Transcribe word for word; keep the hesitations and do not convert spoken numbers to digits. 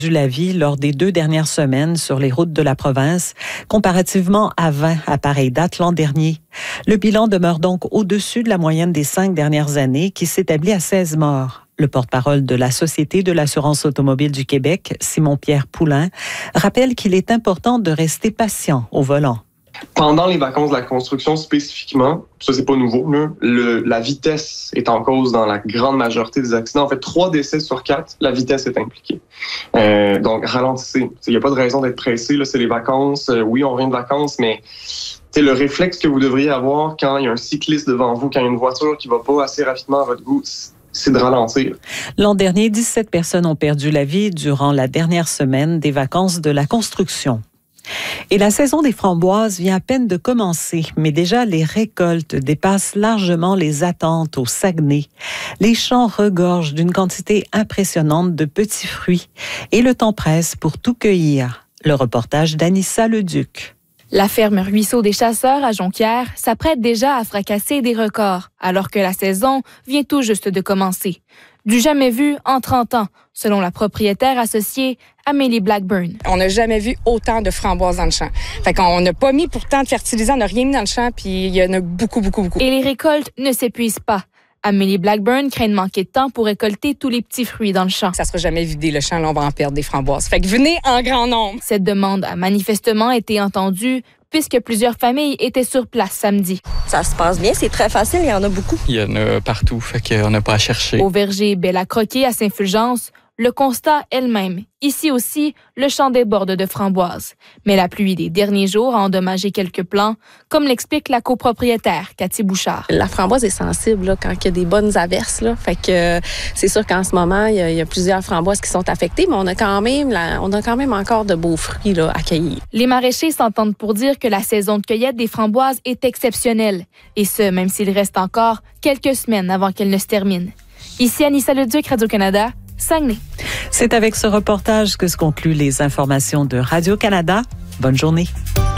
la vie lors des deux dernières semaines sur les routes de la province, comparativement à vingt à pareille date l'an dernier. Le bilan demeure donc au-dessus de la moyenne des cinq dernières années, qui s'établit à seize morts. Le porte-parole de la Société de l'assurance automobile du Québec, Simon-Pierre Poulain, rappelle qu'il est important de rester patient au volant. Pendant les vacances de la construction spécifiquement, ça c'est pas nouveau, là, le, la vitesse est en cause dans la grande majorité des accidents. En fait, trois décès sur quatre, la vitesse est impliquée. Euh, donc, ralentissez. Il n'y a pas de raison d'être pressé, là, c'est les vacances. Euh, oui, on vient de vacances, mais c'est le réflexe que vous devriez avoir quand il y a un cycliste devant vous, quand il y a une voiture qui va pas assez rapidement à votre goût, c'est de ralentir. L'an dernier, dix-sept personnes ont perdu la vie durant la dernière semaine des vacances de la construction. Et la saison des framboises vient à peine de commencer, mais déjà les récoltes dépassent largement les attentes au Saguenay. Les champs regorgent d'une quantité impressionnante de petits fruits et le temps presse pour tout cueillir. Le reportage d'Anissa Leduc. La ferme Ruisseau des Chasseurs à Jonquière s'apprête déjà à fracasser des records, alors que la saison vient tout juste de commencer. Du jamais vu en trente ans, selon la propriétaire associée Amélie Blackburn. On n'a jamais vu autant de framboises dans le champ. Fait qu'on n'a pas mis pourtant de fertilisant, on n'a rien mis dans le champ, puis il y en a beaucoup, beaucoup, beaucoup. Et les récoltes ne s'épuisent pas. Amélie Blackburn craint de manquer de temps pour récolter tous les petits fruits dans le champ. Ça sera jamais vidé, le champ, là, on va en perdre des framboises. Fait que venez en grand nombre. Cette demande a manifestement été entendue, puisque plusieurs familles étaient sur place samedi. Ça se passe bien, c'est très facile, il y en a beaucoup. Il y en a partout, fait qu'on n'a pas à chercher. Au verger Bella Croquet à Saint-Fulgence, le constat elle-même. Ici aussi, le champ déborde de framboises. Mais la pluie des derniers jours a endommagé quelques plants, comme l'explique la copropriétaire Cathy Bouchard. La framboise est sensible là, quand il y a des bonnes averses. Là. Fait que euh, c'est sûr qu'en ce moment, il y, a, il y a plusieurs framboises qui sont affectées, mais on a quand même, la, on a quand même encore de beaux fruits là, à cueillir. Les maraîchers s'entendent pour dire que la saison de cueillette des framboises est exceptionnelle. Et ce, même s'il reste encore quelques semaines avant qu'elle ne se termine. Ici Anissa Leduc, Radio-Canada. Saguenay. C'est avec ce reportage que se concluent les informations de Radio-Canada. Bonne journée.